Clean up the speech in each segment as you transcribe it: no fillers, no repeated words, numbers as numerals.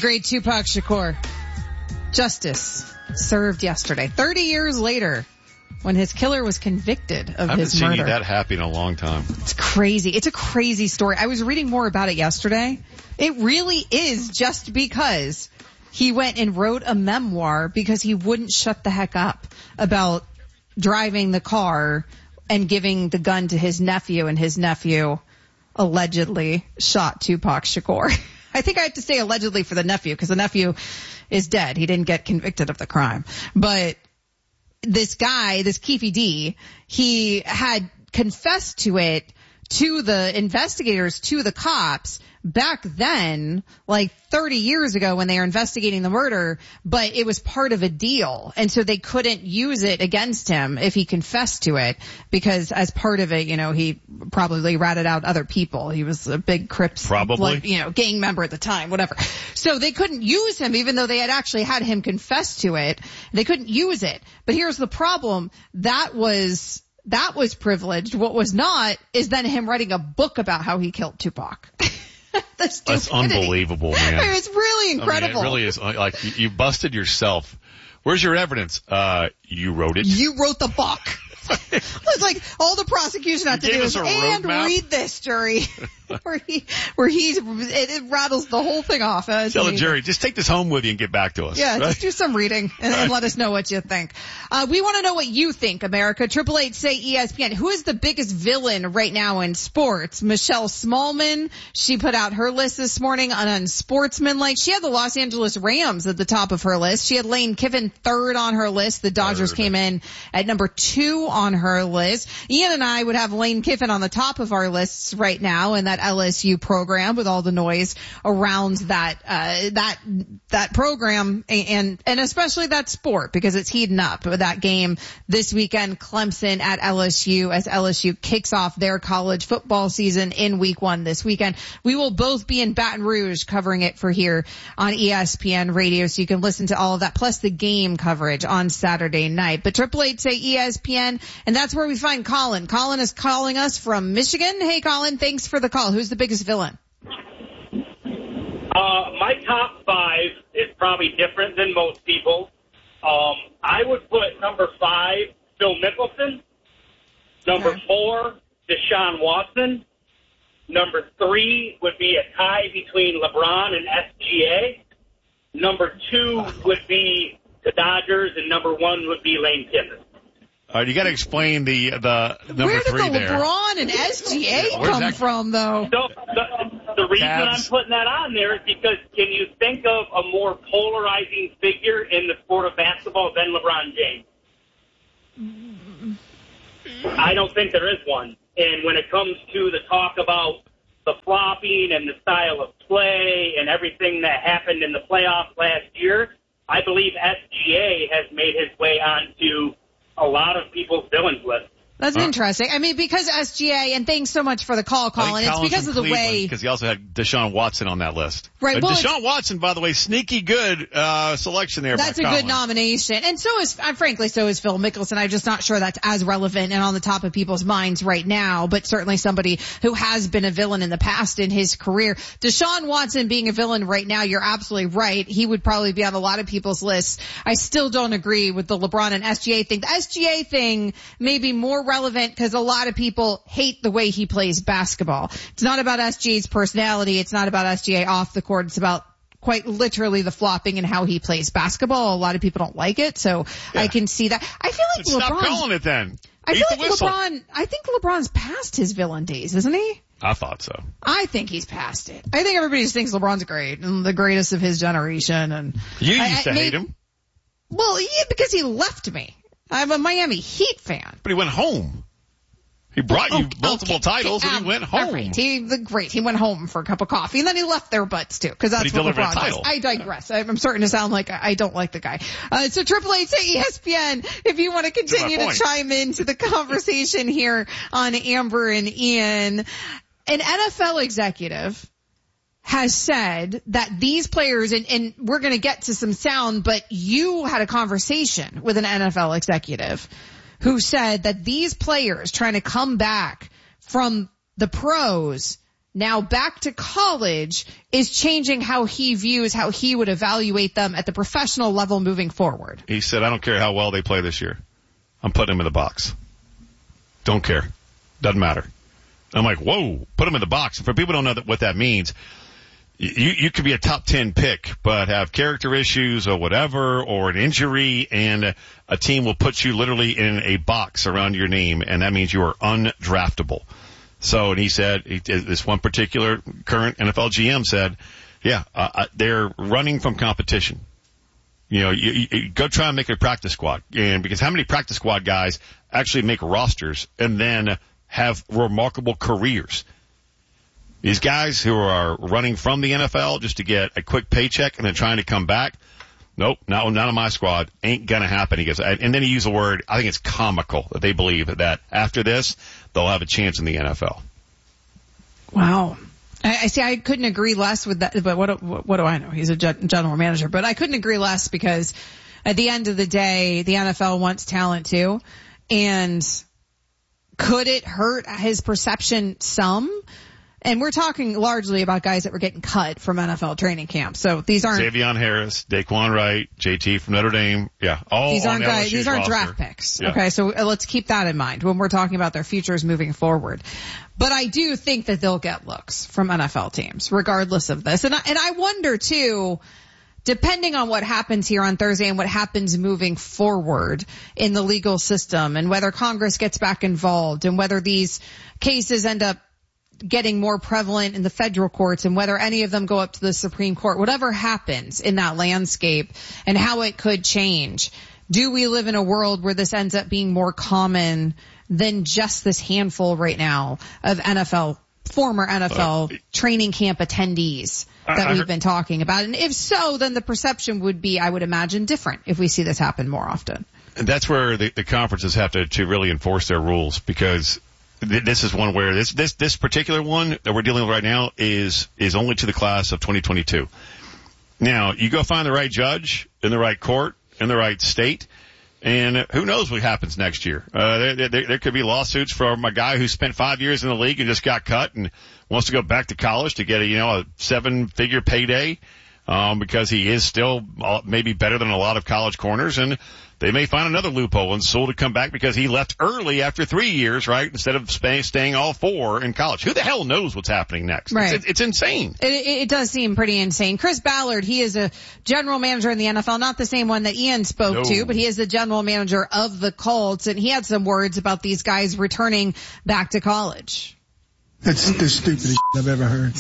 great Tupac Shakur. Justice served yesterday, 30 years later, when his killer was convicted of his murder. I haven't seen you that happy in a long time. It's crazy. It's a crazy story. I was reading more about it yesterday. It really is just because he went and wrote a memoir because he wouldn't shut the heck up about driving the car and giving the gun to his nephew, and his nephew allegedly shot Tupac Shakur. I think I have to say allegedly for the nephew because the nephew is dead. He didn't get convicted of the crime. But this guy, this Keefe D, he had confessed to it to the investigators, to the cops back then, like 30 years ago when they were investigating the murder, but it was part of a deal. And so they couldn't use it against him if he confessed to it because as part of it, he probably ratted out other people. He was a big Crips, gang member at the time, whatever. So they couldn't use him even though they had actually had him confess to it. They couldn't use it. But here's the problem. That was privileged. What was not is then him writing a book about how he killed Tupac. That's unbelievable, man. I mean, it's really incredible. It really is. Like, you busted yourself. Where's your evidence? You wrote it. You wrote the book. It's like all the prosecution had to do is, and read this, jury. It rattles the whole thing off. Tell the jury, just take this home with you and get back to us. Yeah, right? Just do some reading and let us know what you think. We want to know what you think, America. 888 say ESPN. Who is the biggest villain right now in sports? Michelle Smallman, she put out her list this morning on unsportsmanlike. She had the Los Angeles Rams at the top of her list. She had Lane Kiffin third on her list. The Dodgers came in at number 2 on her list. Ian and I would have Lane Kiffin on the top of our lists right now in that LSU program with all the noise around that program and especially that sport because it's heating up with that game this weekend. Clemson at LSU as LSU kicks off their college football season in week 1 this weekend. We will both be in Baton Rouge covering it for here on ESPN Radio so you can listen to all of that plus the game coverage on Saturday night. But 888 say ESPN and that's where we find Colin. Colin is calling us from Michigan. Hey Colin, thanks for the call. Who's the biggest villain? My top 5 is probably different than most people. I would put number 5, Phil Mickelson. Number 4, Deshaun Watson. Number 3 would be a tie between LeBron and SGA. Number 2 would be the Dodgers, and number 1 would be Lane Kiffin. All right, you got to explain the number 3 there. Where did the LeBron and SGA come from, though? So the reason I'm putting that on there is because can you think of a more polarizing figure in the sport of basketball than LeBron James? I don't think there is one. And when it comes to the talk about the flopping and the style of play and everything that happened in the playoffs last year, I believe SGA has made his way onto a lot of people's villains list. That's interesting. I mean, because SGA, and thanks so much for the call, Colin. It's because of the way. Because he also had Deshaun Watson on that list. Right. Well, Deshaun Watson, by the way, sneaky good selection there. That's by a Colin. good nomination. And so is Phil Mickelson. I'm just not sure that's as relevant and on the top of people's minds right now, but certainly somebody who has been a villain in the past in his career. Deshaun Watson being a villain right now, you're absolutely right. He would probably be on a lot of people's lists. I still don't agree with the LeBron and SGA thing. The SGA thing may be more relevant because a lot of people hate the way he plays basketball. It's not about SGA's personality. It's not about SGA off the court. It's about quite literally the flopping and how he plays basketball. A lot of people don't like it, so I can see that. I feel like Stop calling it then. I think LeBron's past his villain days, isn't he? I thought so. I think he's past it. I think everybody just thinks LeBron's great and the greatest of his generation. And you used to hate him. Well, yeah, because he left me. I'm a Miami Heat fan. But he went home. He brought you multiple titles and he went home. Right. He went home for a cup of coffee and then he left their butts too, because that's what LeBron does. I digress. I'm starting to sound like I don't like the guy. So 888 say ESPN if you want to continue to chime into the conversation here on Amber and Ian. An NFL executive has said that these players, and we're going to get to some sound, but you had a conversation with an NFL executive who said that these players trying to come back from the pros now back to college is changing how he views how he would evaluate them at the professional level moving forward. He said, I don't care how well they play this year. I'm putting them in the box. Don't care. Doesn't matter. I'm like, whoa, put them in the box. For people who don't know what that means, you could be a top 10 pick, but have character issues or whatever, or an injury, and a team will put you literally in a box around your name, and that means you are undraftable. So, and he said, this one particular current NFL GM said, they're running from competition. You go try and make a practice squad. And because how many practice squad guys actually make rosters and then have remarkable careers? These guys who are running from the NFL just to get a quick paycheck and then trying to come back, nope, not on my squad. Ain't gonna happen. He goes, and then he used the word, I think it's comical that they believe that after this, they'll have a chance in the NFL. Wow. I see. I couldn't agree less with that, but what do I know? He's a general manager, but I couldn't agree less because at the end of the day, the NFL wants talent too. And could it hurt his perception some? And we're talking largely about guys that were getting cut from NFL training camp. So these aren't Xavier Harris, Daquan Wright, JT from Notre Dame. Yeah. All these aren't guys, LSU's these aren't roster. draft picks. Yeah. Okay. So let's keep that in mind when we're talking about their futures moving forward. But I do think that they'll get looks from NFL teams regardless of this. And I wonder too, depending on what happens here on Thursday and what happens moving forward in the legal system and whether Congress gets back involved and whether these cases end up getting more prevalent in the federal courts and whether any of them go up to the Supreme Court, whatever happens in that landscape and how it could change. Do we live in a world where this ends up being more common than just this handful right now of former NFL training camp attendees that we've been talking about? And if so, then the perception would be, I would imagine, different if we see this happen more often. And that's where the conferences have to really enforce their rules, because this is one where this particular one that we're dealing with right now is only to the class of 2022. Now, you go find the right judge in the right court in the right state, and who knows what happens next year. There could be lawsuits from a guy who spent 5 years in the league and just got cut and wants to go back to college to get a 7-figure payday, because he is still maybe better than a lot of college corners, and they may find another loophole and Sewell to come back because he left early after 3 years, right, instead of staying all 4 in college. Who the hell knows what's happening next? Right. It's insane. It does seem pretty insane. Chris Ballard, he is a general manager in the NFL, not the same one that Ian spoke to, but he is the general manager of the Colts, and he had some words about these guys returning back to college. That's the stupidest I've ever heard.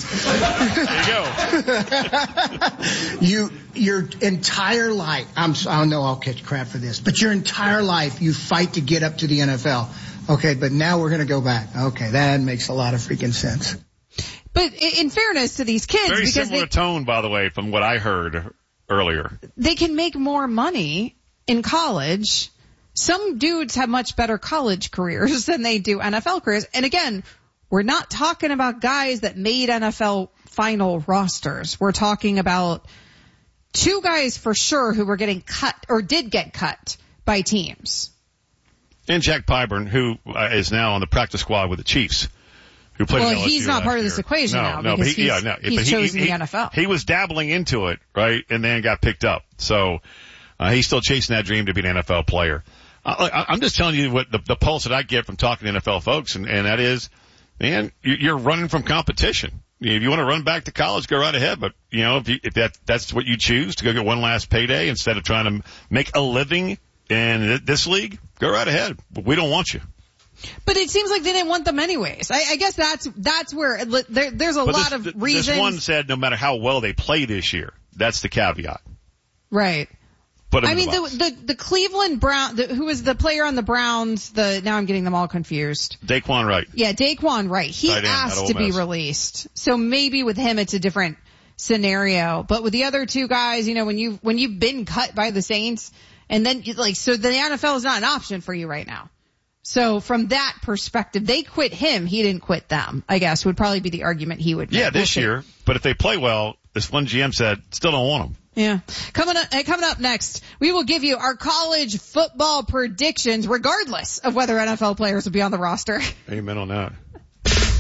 There you go. Your entire life, I know I'll catch crap for this, but your entire life you fight to get up to the NFL. Okay, but now we're going to go back. Okay, that makes a lot of freaking sense. But in fairness to these kids, Very because similar tone, by the way, from what I heard earlier. They can make more money in college. Some dudes have much better college careers than they do NFL careers. And again, we're not talking about guys that made NFL final rosters. We're talking about 2 guys for sure who were getting cut or did get cut by teams. And Jack Pyburn, who is now on the practice squad with the Chiefs, who played. Well, in LSU he's not part of this equation now because he's chosen the NFL. He was dabbling into it, right, and then got picked up. So he's still chasing that dream to be an NFL player. I'm just telling you what the pulse that I get from talking to NFL folks, and that is, man, you're running from competition. If you want to run back to college, go right ahead. But, if that's what you choose, to go get one last payday instead of trying to make a living in this league, go right ahead. But we don't want you. But it seems like they didn't want them anyways. I guess that's where there's a lot of reasons. This one said no matter how well they play this year, that's the caveat. Right. I mean, the Cleveland Brown, who was the player on the Browns, now I'm getting them all confused. Daquan Wright. Yeah, Daquan Wright. He asked to be released. So maybe with him it's a different scenario. But with the other 2 guys, when you've been cut by the Saints, and then so the NFL is not an option for you right now. So from that perspective, they quit him. He didn't quit them, I guess, would probably be the argument he would make. Yeah, this year. But if they play well, this one GM said, still don't want them. Yeah. Coming up next, we will give you our college football predictions regardless of whether NFL players will be on the roster. Amen on that.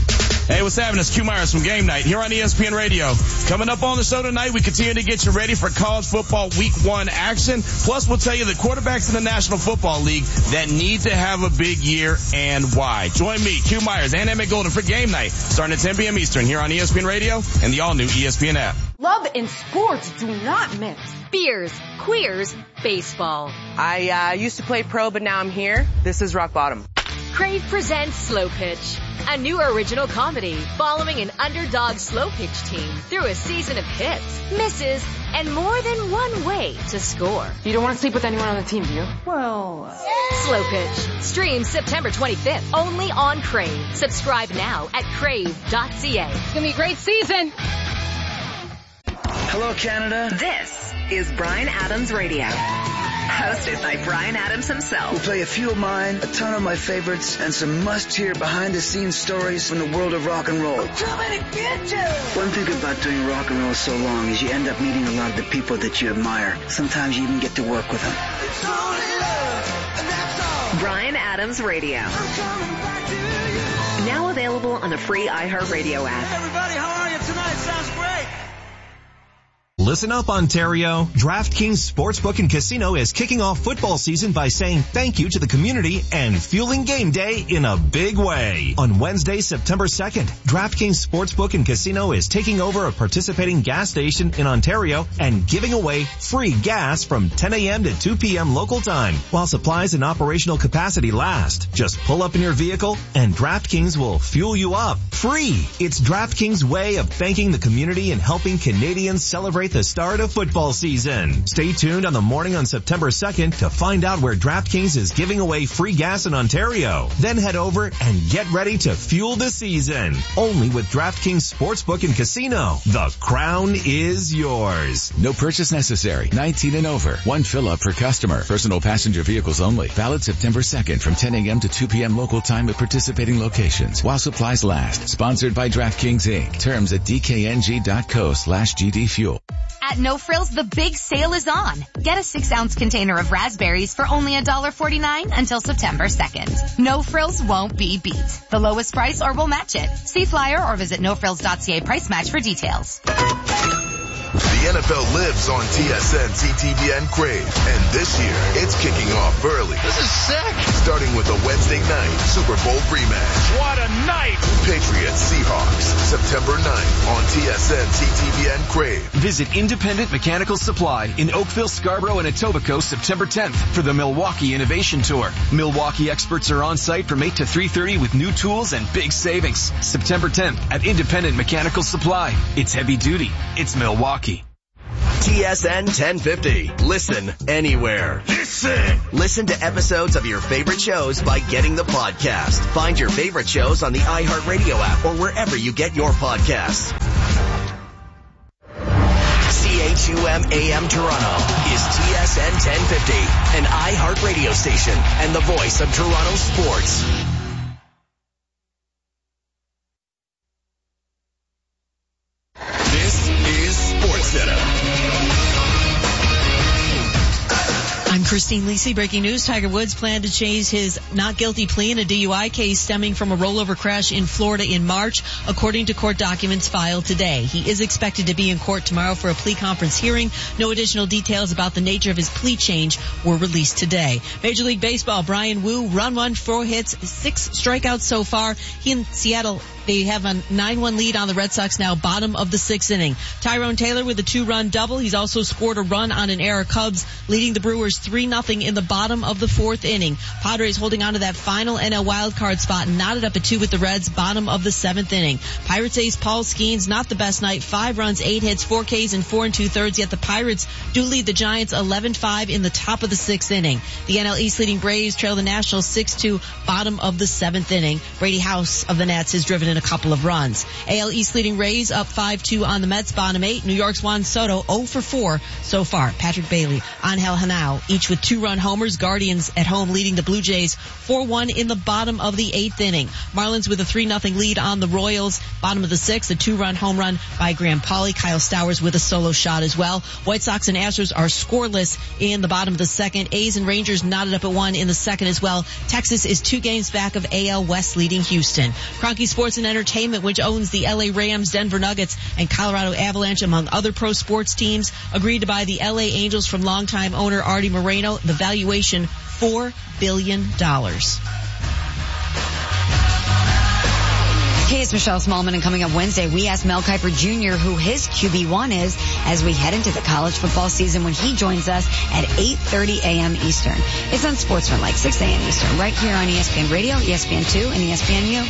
Hey, what's happening? It's Q Myers from Game Night here on ESPN Radio. Coming up on the show tonight, we continue to get you ready for college football week 1 action. Plus, we'll tell you the quarterbacks in the National Football League that need to have a big year and why. Join me, Q Myers, and Emmett Golden for Game Night, starting at 10 p.m. Eastern here on ESPN Radio and the all-new ESPN app. Love and sports do not mix. Beers, queers, baseball. I used to play pro, but now I'm here. This is rock bottom. Crave presents Slow Pitch, a new original comedy following an underdog slow pitch team through a season of hits, misses, and more than one way to score. You don't want to sleep with anyone on the team, do you? Well, Slow Pitch. Stream September 25th only on Crave. Subscribe now at crave.ca. It's going to be a great season. Hello, Canada. This is Bryan Adams Radio. Hosted by Bryan Adams himself. We'll play a few of mine, a ton of my favorites, and some must-hear behind-the-scenes stories from the world of rock and roll. One thing about doing rock and roll so long is you end up meeting a lot of the people that you admire. Sometimes you even get to work with them. Bryan Adams Radio. Now available on the free iHeartRadio app. Everybody, how are you tonight? Sounds great. Listen up, Ontario. DraftKings Sportsbook and Casino is kicking off football season by saying thank you to the community and fueling game day in a big way. On Wednesday, September 2nd, DraftKings Sportsbook and Casino is taking over a participating gas station in Ontario and giving away free gas from 10 a.m. to 2 p.m. local time while supplies and operational capacity last. Just pull up in your vehicle and DraftKings will fuel you up. Free. It's DraftKings' way of thanking the community and helping Canadians celebrate the start of football season. Stay tuned on the morning on September 2nd to find out where DraftKings is giving away free gas in Ontario. Then head over and get ready to fuel the season. Only with DraftKings Sportsbook and Casino. The crown is yours. No purchase necessary. 19 and over. One fill-up per customer. Personal passenger vehicles only. Valid September 2nd from 10 a.m. to 2 p.m. local time at participating locations while supplies last. Sponsored by DraftKings Inc. Terms at dkng.co/GDfuel. At No Frills, the big sale is on. Get a 6-ounce container of raspberries for only $1.49 until September 2nd. No Frills won't be beat. The lowest price or we'll match it. See flyer or visit nofrills.ca price match for details. The NFL lives on TSN, CTVN, Crave, and this year it's kicking off early. This is sick. Starting with a Wednesday night Super Bowl rematch. What a night! Patriots Seahawks, September 9th on TSN, CTVN, Crave. Visit Independent Mechanical Supply in Oakville, Scarborough, and Etobicoke September 10th for the Milwaukee Innovation Tour. Milwaukee experts are on site from 8 to 3:30 with new tools and big savings. September 10th at Independent Mechanical Supply. It's heavy duty. It's Milwaukee. TSN 1050. Listen anywhere. Listen to episodes of your favorite shows by getting the podcast. Find your favorite shows on the iHeartRadio app or wherever you get your podcasts. CHUM AM Toronto is TSN 1050, an iHeartRadio station and the voice of Toronto sports. This is SportsCenter. I'm Christine Lisi. Breaking news. Tiger Woods planned to change his not guilty plea in a DUI case stemming from a rollover crash in Florida in March, according to court documents filed today. He is expected to be in court tomorrow for a plea conference hearing. No additional details about the nature of his plea change were released today. Major League Baseball, Brian Wu, run 1, 4 hits, 6 strikeouts so far. He in Seattle, they have a 9-1 lead on the Red Sox now, bottom of the 6th inning. Tyrone Taylor with a 2-run double. He's also scored a run on an error. Cubs leading the Brewers 3-0 in the bottom of the 4th inning. Padres holding on to that final NL wildcard spot, knotted up at 2 with the Reds, bottom of the 7th inning. Pirates ace Paul Skeens, not the best night. 5 runs, 8 hits, 4 Ks in 4 2/3, yet the Pirates do lead the Giants 11-5 in the top of the 6th inning. The NL East leading Braves trail the Nationals 6-2, bottom of the 7th inning. Brady House of the Nats has driven in a couple of runs. AL East leading Rays up 5-2 on the Mets, bottom 8. New York's Juan Soto 0-for-4 so far. Patrick Bailey, Angel Hanao, each with 2-run homers. Guardians at home leading the Blue Jays 4-1 in the bottom of the 8th inning. Marlins with a 3-0 lead on the Royals, bottom of the 6th. A 2-run home run by Graham Pauley. Kyle Stowers with a solo shot as well. White Sox and Astros are scoreless in the bottom of the 2nd. A's and Rangers knotted up at 1 in the 2nd as well. Texas is 2 games back of AL West leading Houston. Kroenke Sports Verizon Entertainment, which owns the LA Rams, Denver Nuggets, and Colorado Avalanche, among other pro sports teams, agreed to buy the LA Angels from longtime owner Artie Moreno. The valuation, $4 billion. Hey, it's Michelle Smallman, and coming up Wednesday, we asked Mel Kiper Jr. who his QB1 is as we head into the college football season when he joins us at 8:30 a.m. Eastern. It's on Sportsman, like 6 a.m. Eastern, right here on ESPN Radio, ESPN2, and ESPNU.